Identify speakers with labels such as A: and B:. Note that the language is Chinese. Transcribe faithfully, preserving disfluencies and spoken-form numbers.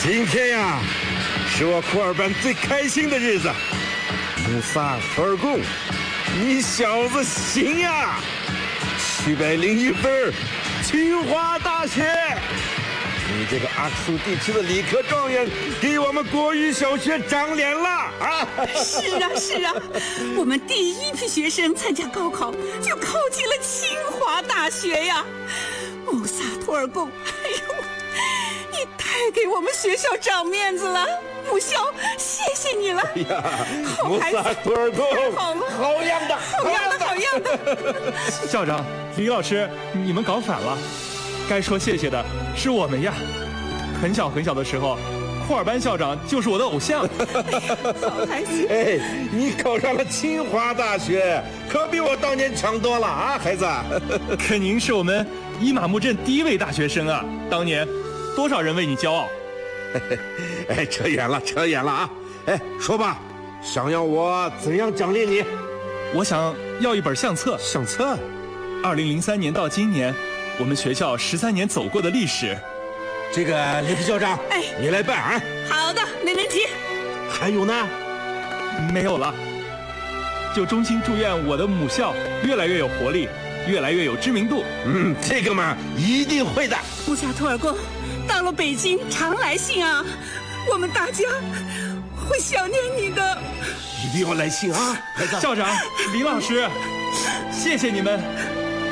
A: 今天呀，是我库尔班最开心的日子。穆萨图尔贡，你小子行呀！七百零一分，清华大学。你这个阿克苏地区的理科状元，给我们国语小学长脸了啊！
B: 是啊，是啊，我们第一批学生参加高考，就考进了清华大学呀！穆萨图尔贡，哎呦，你太给我们学校长面子了，母校，谢谢你了！哎呀，
A: 穆萨图尔贡，
B: 好了，
A: 好样的，
B: 好样的，好样的！
C: 校长，李老师，你们搞反了。该说谢谢的是我们呀！很小很小的时候，库尔班校长就是我的偶像。
B: 好孩子，
A: 哎，你考上了清华大学，可比我当年强多了啊，孩子！
C: 可您是我们伊玛目镇第一位大学生啊！当年多少人为你骄傲？
A: 哎，扯远了，扯远了啊！哎，说吧，想要我怎样奖励你？
C: 我想要一本相册。
A: 相册？
C: 二零零三年到今年。我们学校十三年走过的历史，
A: 这个雷皮校长，哎，你来办啊！
B: 好的，没问题。
A: 还有呢？
C: 没有了。就衷心祝愿我的母校越来越有活力，越来越有知名度。
A: 嗯，这个嘛，一定会的。
B: 穆萨图尔贡，到了北京常来信啊，我们大家会想念你的。
A: 一定要来信啊，孩子。
C: 校长，李老师，谢谢你们。